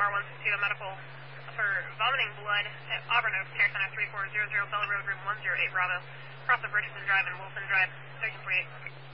EMR 162, a medical for vomiting blood at Auburn Oaks, Care Center 3400, Bell Road, room 108, Bravo. Cross the Bridgeton Drive and Wilson Drive, 1348.